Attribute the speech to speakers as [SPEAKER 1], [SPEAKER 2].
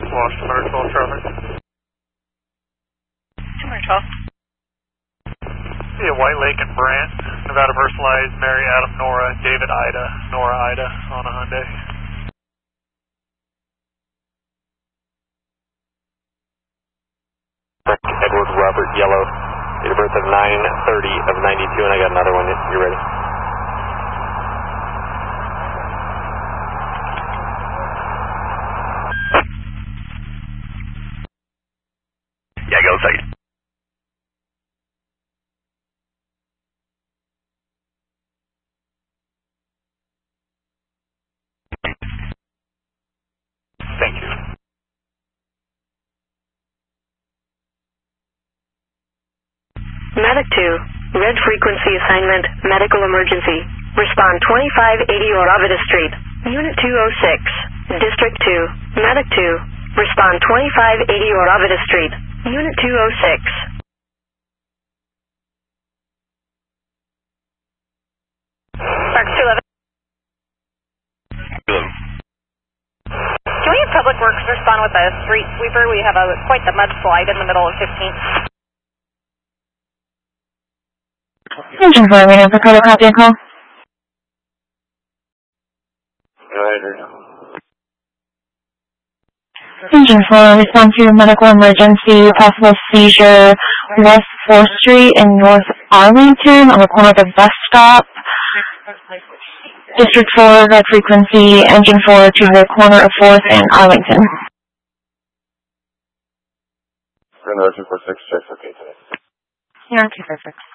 [SPEAKER 1] Washington 112 Charlie.
[SPEAKER 2] 212.
[SPEAKER 1] Yeah, White Lake and Brant, Nevada Versalize, Mary Adam Nora, David Ida, Nora Ida on a Hyundai.
[SPEAKER 3] Edward Robert Yellow, date of birth of 9/30 of 92, and I got another one. You ready?
[SPEAKER 4] Yeah, go second. Thank you.
[SPEAKER 5] Medic 2, red frequency assignment, medical emergency. Respond 2580 Oravida Street, Unit 206, District 2, Medic 2, respond 2580 Oravida Street, Unit 206.
[SPEAKER 2] Park 211. Can we have Public Works respond with a street sweeper? We have quite the mudslide in the middle of 15th.
[SPEAKER 6] Engine 4, waiting for Coda, copy and call. Engine 4, respond to medical emergency, possible seizure, West 4th Street in North Arlington on the corner of the bus stop. District 4, red frequency, engine 4 to the corner of 4th and Arlington.
[SPEAKER 3] We're in the 246, check for today.
[SPEAKER 6] Yeah, 246.